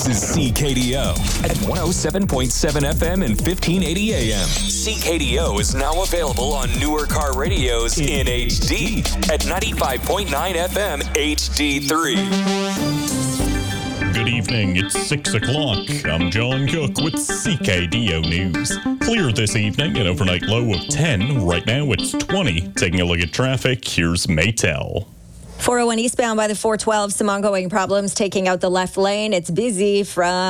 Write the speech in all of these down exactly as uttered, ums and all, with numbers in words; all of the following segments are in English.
This is C K D O at one oh seven point seven F M and fifteen eighty A M. C K D O is now available on newer car radios in H D at ninety-five point nine F M H D three. Good evening, it's six o'clock. I'm John Cook with C K D O News. Clear this evening, an overnight low of ten. Right now it's twenty. Taking a look at traffic, here's Maytel. four oh one eastbound by the four twelve, some ongoing problems taking out the left lane. It's busy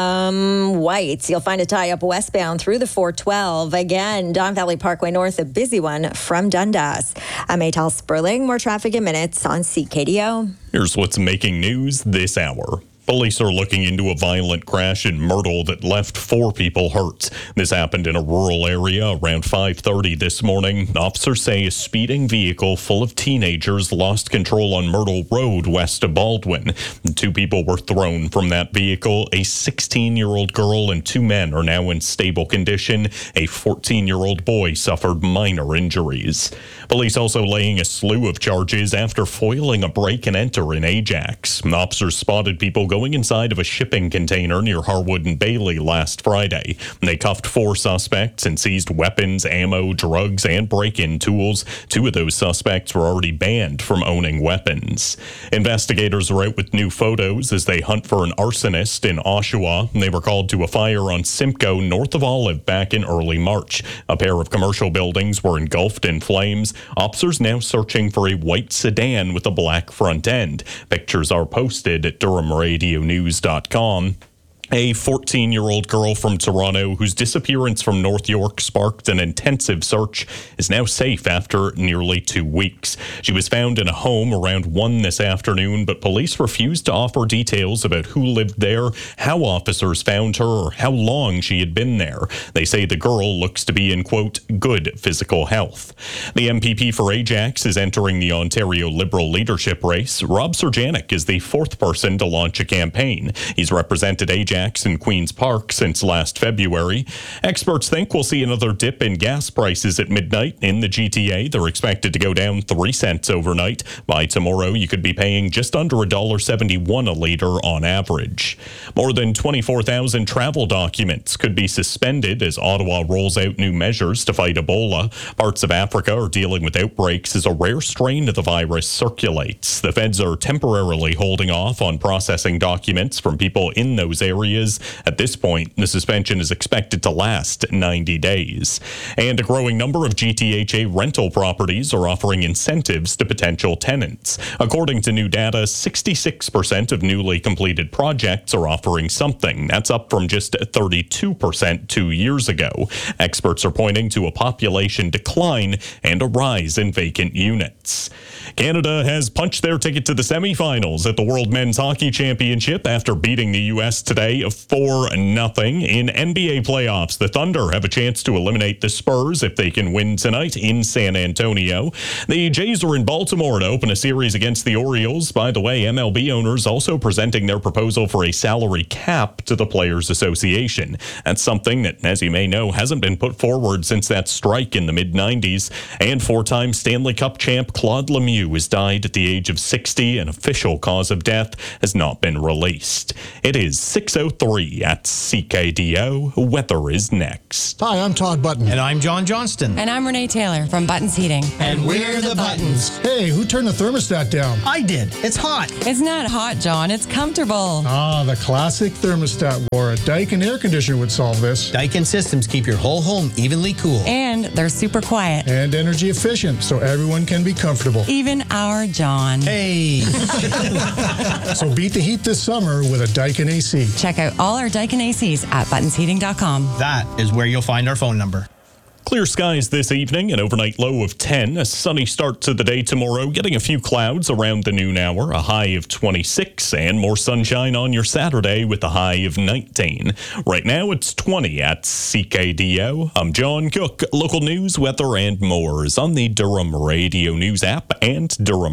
from Whites. You'll find a tie-up westbound through the four twelve. Again, Don Valley Parkway North, a busy one from Dundas. I'm Maytel Sperling. More traffic in minutes on C K D O. Here's what's making news this hour. Police are looking into a violent crash in Myrtle that left four people hurt. This happened in a rural area around five thirty this morning. Officers say a speeding vehicle full of teenagers lost control on Myrtle Road west of Baldwin. Two people were thrown from that vehicle. A sixteen-year-old girl and two men are now in stable condition. A fourteen-year-old boy suffered minor injuries. Police also laying a slew of charges after foiling a break-and-enter in Ajax. Officers spotted people going Going inside of a shipping container near Harwood and Bailey last Friday. They cuffed four suspects and seized weapons, ammo, drugs, and break-in tools. Two of those suspects were already banned from owning weapons. Investigators are out with new photos as they hunt for an arsonist in Oshawa. They were called to a fire on Simcoe north of Olive back in early March. A pair of commercial buildings were engulfed in flames. Officers now searching for a white sedan with a black front end. Pictures are posted at Durham Radio News dot com. A fourteen-year-old girl from Toronto whose disappearance from North York sparked an intensive search is now safe after nearly two weeks. She was found in a home around one this afternoon, but police refused to offer details about who lived there, how officers found her, or how long she had been there. They say the girl looks to be in, quote, good physical health. The M P P for Ajax is entering the Ontario Liberal leadership race. Rob Serjanik is the fourth person to launch a campaign. He's represented Ajax in Queen's Park since last February. Experts think we'll see another dip in gas prices at midnight. In the G T A, they're expected to go down three cents overnight. By tomorrow, you could be paying just under one dollar seventy-one a litre on average. More than twenty-four thousand travel documents could be suspended as Ottawa rolls out new measures to fight Ebola. Parts of Africa are dealing with outbreaks as a rare strain of the virus circulates. The feds are temporarily holding off on processing documents from people in those areas. At this point, the suspension is expected to last ninety days. And a growing number of G T H A rental properties are offering incentives to potential tenants. According to new data, sixty-six percent of newly completed projects are offering something. That's up from just thirty-two percent two years ago. Experts are pointing to a population decline and a rise in vacant units. Canada has punched their ticket to the semifinals at the World Men's Hockey Championship after beating the U S today four nothing. In N B A playoffs, the Thunder have a chance to eliminate the Spurs if they can win tonight in San Antonio. The Jays are in Baltimore to open a series against the Orioles. By the way, M L B owners also presenting their proposal for a salary cap to the Players Association. That's something that, as you may know, hasn't been put forward since that strike in the mid nineties. And four-time Stanley Cup champ Claude Lemieux has died at the age of sixty. An official cause of death has not been released. It is six oh three at C K D O. Weather is next. Hi, I'm Todd Button. And I'm John Johnston. And I'm Renee Taylor from Buttons Heating. And we're the Buttons. Hey, who turned the thermostat down? I did. It's hot. It's not hot, John. It's comfortable. Ah, the classic thermostat war. A Daikin air conditioner would solve this. Daikin systems keep your whole home evenly cool. And they're super quiet. And energy efficient, so everyone can be comfortable. Even our John. Hey. So beat the heat this summer with a Daikin A C. Check out all our Daikin A Cs at buttons heating dot com. That is where you'll find our phone number. Clear skies this evening, an overnight low of ten. A sunny start to the day tomorrow, getting a few clouds around the noon hour, a high of twenty-six, and more sunshine on your Saturday with a high of nineteen. Right now, it's twenty at C K D O. I'm John Cook. Local news, weather, and more is on the Durham Radio News app and Durham